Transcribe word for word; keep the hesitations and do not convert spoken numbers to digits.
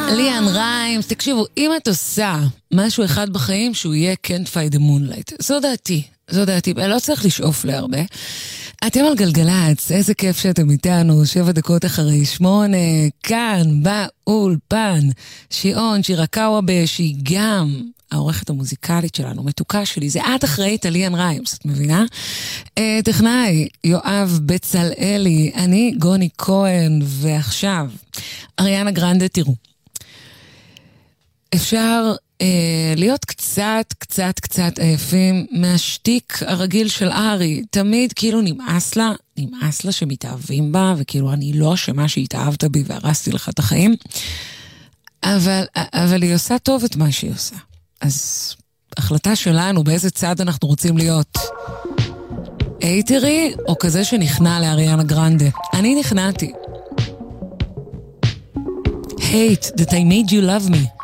ליאן ריימס, תקשיבו, אם את עושה משהו אחד בחיים, שהוא יהיה Can't Fight the Moonlight. זו דעתי, זו דעתי, לא צריך לשאוף להרבה. אתם על גלגלץ, איזה כיף שאתם איתנו, שבע דקות אחרי שמונה, כאן, באולפן, שיעון, שירקאווה, שהיא גם העורכת המוזיקלית שלנו, מתוקה שלי, זה את אחראית על ליאן ריימס, את מבינה? אה, טכנאי, יואב בצלאלי, אני גוני כהן, ועכשיו, אריאנה גרנדה, תראו. אפשר אה, להיות קצת, קצת, קצת עייפים מהשתיק הרגיל של ארי. תמיד כאילו נמאס לה, נמאס לה שמתאהבים בה, וכאילו אני לא אשמה שהתאהבת בי והרסתי לך את החיים. אבל, אבל היא עושה טוב את מה שהיא עושה. אז החלטה שלנו באיזה צד אנחנו רוצים להיות. אייטרי או כזה שנכנע לאריאנה גרנדה? אני נכנעתי. Hate that I made you love me.